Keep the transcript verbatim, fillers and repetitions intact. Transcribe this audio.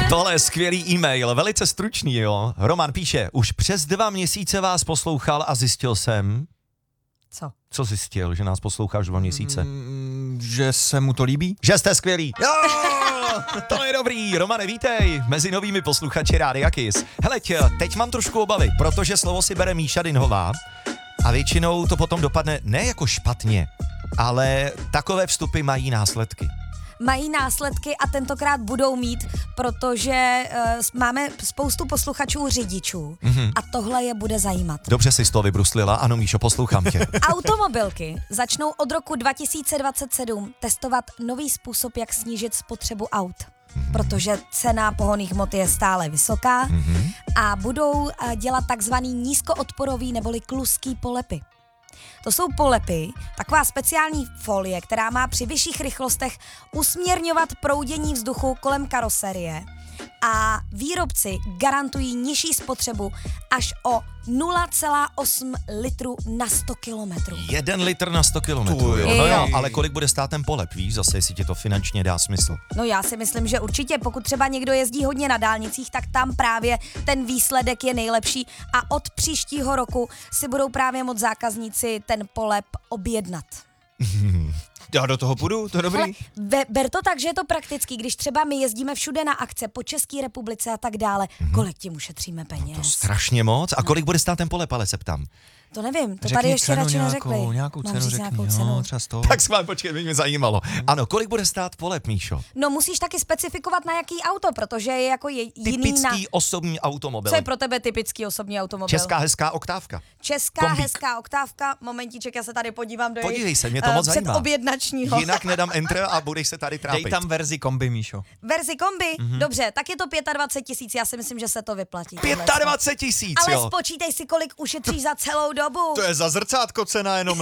Tohle je skvělý e-mail, velice stručný, jo. Roman píše, už přes dva měsíce vás poslouchal a zjistil jsem... Co? Co zjistil, že nás poslouchá už dva měsíce? Mm, že se mu to líbí? Že jste skvělý. Jo, to je dobrý. Romane, vítej mezi novými posluchači Rádia Kiss. Hele, tě, teď mám trošku obavy, protože slovo si bere Míša Dinhová a většinou to potom dopadne ne jako špatně, ale takové vstupy mají následky. Mají následky a tentokrát budou mít, protože uh, máme spoustu posluchačů řidičů mm-hmm. a tohle je bude zajímat. Dobře si z toho vybruslila, ano Míšo, poslouchám tě. Automobilky začnou od roku dva tisíce dvacet sedm testovat nový způsob, jak snížit spotřebu aut. Mm-hmm. Protože cena pohonných hmot je stále vysoká mm-hmm. a budou uh, dělat takzvaný nízkoodporový neboli kluský polepy. To jsou polepy, taková speciální folie, která má při vyšších rychlostech usměrňovat proudění vzduchu kolem karoserie a výrobci garantují nižší spotřebu až o nula celá osm litru na sto kilometrů. Jeden litr na sto kilometrů, jo. No jo, ale kolik bude stát ten polep, víš, zase jestli ti to finančně dá smysl. No já si myslím, že určitě, pokud třeba někdo jezdí hodně na dálnicích, tak tam právě ten výsledek je nejlepší a od příštího roku si budou právě moc zákazníci ten polep objednat. Já do toho půjdu, to je dobrý. Ale be, ber to tak, že je to praktický, když třeba my jezdíme všude na akce po České republice a tak dále, mm-hmm. kolik tím ušetříme peněz? No to strašně moc. A kolik bude stát ten polep, ale se ptám. To nevím, to řekni tady ještě cenu radši nějakou, neřekli. nějakou Mám cenu říct řekni, nějakou no, cenu. třeba sto. Tak schválně, počkej, by mě zajímalo. Ano, kolik bude stát polep, Míšo? No musíš taky specifikovat na jaký auto, protože je jako je jiný Typický na... osobní automobil. Co je pro tebe typický osobní automobil? Česká hezká oktávka. Česká Kombík. hezká oktávka. Momentíček, já se tady podívám do Podívej jejich se, mě to uh, moc zajímá. předobjednačního. Jinak nedám enter a budeš se tady trápit. Dej tam verzi kombi, Míšo. Verzi kombi? Mm-hmm. Dobře, tak je to dvacet pět tisíc, já si myslím, že se to vyplatí. dvacet pět tisíc, Ale jo. spočítej si, kolik ušetříš za celou dobu. To je za zrcátko cena jenom